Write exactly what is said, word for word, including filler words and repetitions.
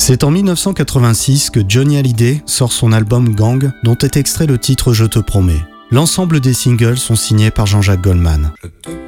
C'est en mille neuf cent quatre-vingt-six que Johnny Hallyday sort son album Gang, dont est extrait le titre Je te promets. L'ensemble des singles sont signés par Jean-Jacques Goldman. Je te